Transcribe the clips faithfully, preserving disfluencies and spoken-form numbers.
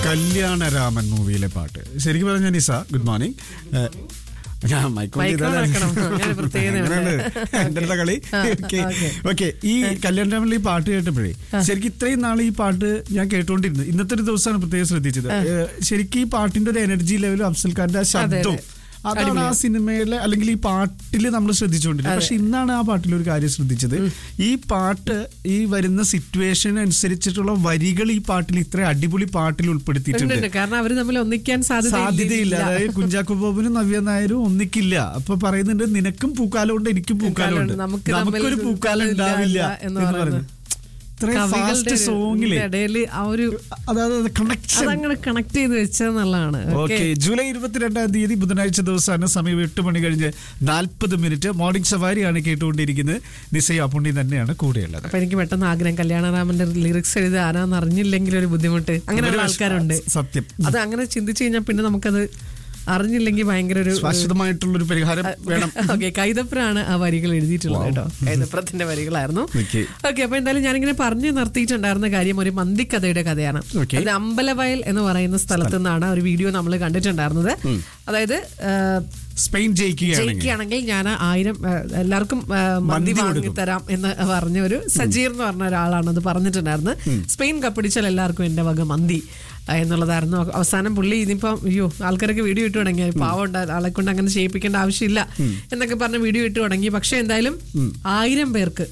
കല്യാണരാമൻ മൂവിയിലെ പാട്ട്. ശരിക്കും പറഞ്ഞ നിസ, ഗുഡ് മോർണിംഗ്. എന്റെ കളി ഓക്കെ. ഈ കല്യാണരാമനിൽ ഈ പാട്ട് കേട്ടപ്പോഴേ ശരിക്കും ഇത്രയും നാൾ ഈ പാട്ട് ഞാൻ കേട്ടോണ്ടിരുന്നു. ഇന്നത്തെ ഒരു ദിവസമാണ് പ്രത്യേകം ശ്രദ്ധിച്ചത്. ശരിക്കും ഈ പാട്ടിന്റെ ഒരു എനർജി ലെവലും അഫ്സൽ ഖാന്റെ ആ ശബ്ദവും അതാണ് ആ സിനിമയിലെ അല്ലെങ്കിൽ ഈ പാട്ടിൽ നമ്മൾ ശ്രദ്ധിച്ചുകൊണ്ടിരുന്നത്. പക്ഷെ ഇന്നാണ് ആ പാട്ടിൽ ഒരു കാര്യം ശ്രദ്ധിച്ചത്. ഈ പാട്ട് ഈ വരുന്ന സിറ്റുവേഷൻ അനുസരിച്ചിട്ടുള്ള വരികൾ ഈ പാട്ടിൽ ഇത്ര അടിപൊളി പാട്ടിൽ ഉൾപ്പെടുത്തിയിട്ടുണ്ട്. കാരണം അവർ തമ്മിൽ ഒന്നിക്കാൻ സാധ്യതയില്ല. അതായത് കുഞ്ചാക്കോ ബോബനും നവ്യ നായരും ഒന്നിക്കില്ല. അപ്പൊ പറയുന്നുണ്ട് നിനക്കും പൂക്കാലം ഉണ്ട് എനിക്കും പൂക്കാലം ഉണ്ട്, നമുക്കൊരു പൂക്കാലം ഉണ്ടാവില്ല എന്ന് പറയുന്നത്. കണക്ട് ചെയ്ത് വെച്ചെന്നുള്ളതാണ്. ജൂലൈ ഇരുപത്തിരണ്ടാം തീയതി ബുധനാഴ്ച ദിവസമാണ്. സമയം എട്ട് മണി കഴിഞ്ഞ് നാൽപ്പത് മിനിറ്റ്. മോർണിംഗ് സവാരിയാണ് കേട്ടുകൊണ്ടിരിക്കുന്നത്. നിസയ പുണ്ണി തന്നെയാണ് കൂടെയുള്ളത്. അപ്പൊ എനിക്ക് പെട്ടെന്ന് ആഗ്രഹം കല്യാണരാമന്റെ ലിറിക്സ് എഴുതി ആരാന്ന് അറിഞ്ഞില്ലെങ്കിൽ ഒരു ബുദ്ധിമുട്ട്. അങ്ങനെയുള്ള ആൾക്കാരുണ്ട്. സത്യം. അത് അങ്ങനെ ചിന്തിച്ചു കഴിഞ്ഞാൽ പിന്നെ നമുക്കത് അറിഞ്ഞില്ലെങ്കിൽ ഭയങ്കര ഒരു ശാശ്വതമായിട്ടുള്ളൊരു പരിഹാരം വേണം. ഓക്കെ, കൈതപ്രാണ് ആ വരികൾ എഴുതിയിട്ടുള്ളത് കേട്ടോ. കൈതപ്രത്തിന്റെ വരികളായിരുന്നു. ഓക്കെ, അപ്പൊ എന്തായാലും ഞാനിങ്ങനെ പറഞ്ഞു നിർത്തിയിട്ടുണ്ടായിരുന്ന കാര്യം ഒരു മന്തിക്കഥയുടെ കഥയാണ്. അത് അമ്പലവയൽ എന്ന് പറയുന്ന സ്ഥലത്തു നിന്നാണ് ഒരു വീഡിയോ നമ്മൾ കണ്ടിട്ടുണ്ടായിരുന്നത്. അതായത് സ്പെയിൻ ജയിക്കുകയാണെങ്കിൽ ഞാൻ ആയിരം എല്ലാവർക്കും മന്തി വാങ്ങിത്തരാം എന്ന് പറഞ്ഞ ഒരു സജീർ എന്ന് പറഞ്ഞ ഒരാളാണ് അത് പറഞ്ഞിട്ടുണ്ടായിരുന്നത്. സ്പെയിൻ കപ്പിടിച്ചാൽ എല്ലാവർക്കും എന്റെ വക മന്തി എന്നുള്ളതായിരുന്നു. അവസാനം പുള്ളി ഇതിപ്പം അയ്യോ ആൾക്കാരൊക്കെ വീഡിയോ ഇട്ട് തുടങ്ങി, പാവം ഉണ്ട് ആളെ കൊണ്ട് അങ്ങനെ ചെയ്യിപ്പിക്കേണ്ട ആവശ്യമില്ല എന്നൊക്കെ പറഞ്ഞ് വീഡിയോ ഇട്ട് തുടങ്ങി. പക്ഷെ എന്തായാലും ആയിരം പേർക്ക്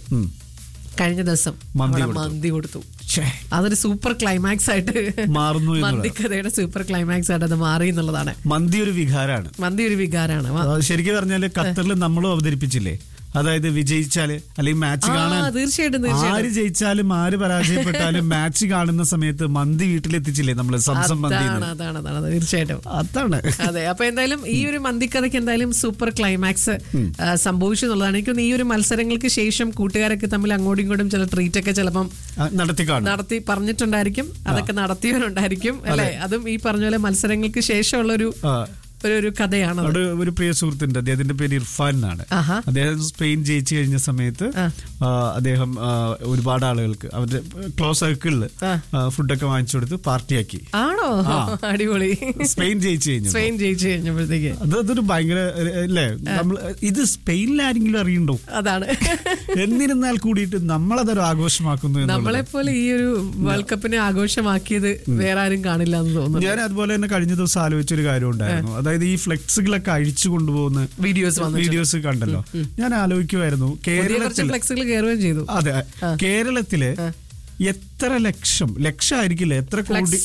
കഴിഞ്ഞ ദിവസം മന്തി കൊടുത്തു. അതൊരു സൂപ്പർ ക്ലൈമാക്സ് ആയിട്ട് മാറുന്നു. മന്തിക്കഥയുടെ സൂപ്പർ ക്ലൈമാക്സ് ആയിട്ട് അത് മാറി എന്നുള്ളതാണ്. മന്തി ഒരു വികാരമാണ്. മന്തി ഒരു വികാരമാണ്. ശരിക്കും പറഞ്ഞാല് ഖത്തറിൽ നമ്മളും അവതരിപ്പിച്ചില്ലേ, അതായത് വിജയിച്ചാല് അല്ലെങ്കിൽ മാച്ച് കാണാൻ തീർച്ചയായിട്ടും ആര് ജയിച്ചാലും ആര് പരാജയപ്പെട്ടാലും മാച്ച് കാണുന്ന സമയത്ത് മന്തി വീട്ടിലെത്തിച്ചില്ലേ നമ്മള് സംസം മന്തി. തീർച്ചയായിട്ടും അതാണ്. അതെ, അപ്പൊ എന്തായാലും ഈ ഒരു മന്തിക്കഥയ്ക്ക് എന്തായാലും സൂപ്പർ ക്ലൈമാക്സ് സംഭവിച്ചു എന്നുള്ളതാണ്. എനിക്കൊന്ന് ഈ ഒരു മത്സരങ്ങൾക്ക് ശേഷം കൂട്ടുകാരൊക്കെ തമ്മിൽ അങ്ങോട്ടും ഇങ്ങോട്ടും ചില ട്രീറ്റ് ഒക്കെ ചിലപ്പം നടത്തി നടത്തി പറഞ്ഞിട്ടുണ്ടായിരിക്കും. അതൊക്കെ നടത്തിയവരുണ്ടായിരിക്കും അല്ലെ. അതും ഈ പറഞ്ഞ പോലെ മത്സരങ്ങൾക്ക് ശേഷമുള്ള ഒരു ഒരു കഥയാണ്. ഒരു പ്രിയ സുഹൃത്തുണ്ട്, അദ്ദേഹത്തിന്റെ പേര് ഇർഫാൻ എന്നാണ്. അദ്ദേഹം സ്പെയിൻ ജയിച്ചു കഴിഞ്ഞ സമയത്ത് അദ്ദേഹം ഒരുപാട് ആളുകൾക്ക് അവരുടെ ക്ലോസ് സർക്കിളിൽ ഫുഡൊക്കെ വാങ്ങിച്ചു കൊടുത്ത് പാർട്ടിയാക്കി. ആണോ? അടിപൊളി. സ്പെയിൻ ജയിച്ചു കഴിഞ്ഞു സ്പെയിൻ ജയിച്ചു കഴിഞ്ഞപ്പോഴത്തേക്ക് അത് അതൊരു ഭയങ്കര അല്ലേ. നമ്മൾ ഇത് സ്പെയിനിലാരെങ്കിലും അറിയണ്ടോ? അതാണ്. എന്നിരുന്നാൽ കൂടിയിട്ട് നമ്മളതൊരു ആഘോഷമാക്കുന്നു. നമ്മളെപ്പോലെ ഈ ഒരു വേൾഡ് കപ്പിനെ ആഘോഷമാക്കിയത് വേറെ ആരും കാണില്ല എന്ന് തോന്നുന്നു. ഞാൻ അതുപോലെ തന്നെ കഴിഞ്ഞ ദിവസം ആലോചിച്ചൊരു കാര്യം ഉണ്ടായിരുന്നു. അതായത് ഈ ഫ്ലെക്സുകളൊക്കെ അഴിച്ചു കൊണ്ടുപോകുന്ന വീഡിയോസ് വീഡിയോസ് കണ്ടല്ലോ. ഞാൻ ആലോചിക്കുമായിരുന്നു കേരളത്തിൽ അതെ കേരളത്തില് എത്ര ലക്ഷം ലക്ഷമായിരിക്കില്ല എത്ര കോടി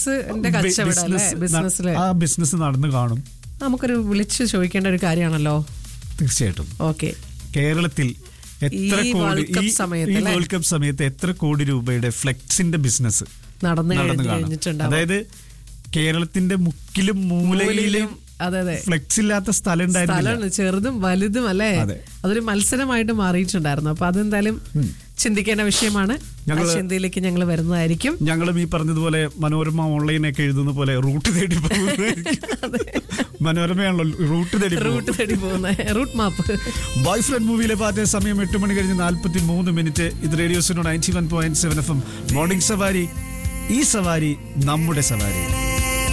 ആ ബിസിനസ് നടന്നു കാണും. നമുക്കൊരു വിളിച്ച് ചോദിക്കേണ്ട ഒരു കാര്യമാണല്ലോ. തീർച്ചയായിട്ടും. ഓക്കെ, കേരളത്തിൽ എത്ര കോടി ഈ വേൾഡ് കപ്പ് സമയത്ത് എത്ര കോടി രൂപയുടെ ഫ്ലെക്സിന്റെ ബിസിനസ് നടന്നു കാണും. അതായത് കേരളത്തിന്റെ മുക്കിലും മൂലയിലും അതെ അതെ ഫ്ലെക്സ് ഇല്ലാത്ത സ്ഥലം ഉണ്ടായിരുന്നു. ചെറുതും വലുതും അല്ലേ. അതൊരു മത്സരമായിട്ട് മാറിയിട്ടുണ്ടായിരുന്നു. അപ്പൊ അതെന്തായാലും ചിന്തിക്കേണ്ട വിഷയമാണ്. ചിന്തയിലേക്ക് ഞങ്ങൾ വരുന്നതായിരിക്കും. ഞങ്ങളും ഈ പറഞ്ഞതുപോലെ മനോരമ ഓൺലൈനൊക്കെ എഴുതുന്ന പോലെ റൂട്ട് തേടി മനോരമയാണല്ലോ റൂട്ട് തേടി റൂട്ട് തേടി പോകുന്ന റൂട്ട് മാപ്പ്. ബോയ് ഫ്രണ്ട് മൂവിയിലെ പാട്ട്. സമയം എട്ട് മണി കഴിഞ്ഞ് നാല്പത്തി മൂന്ന് മിനിറ്റ്. ഇത് radio ninety one point seven F M morning സവാരി. ഈ സവാരി നമ്മുടെ സവാരി.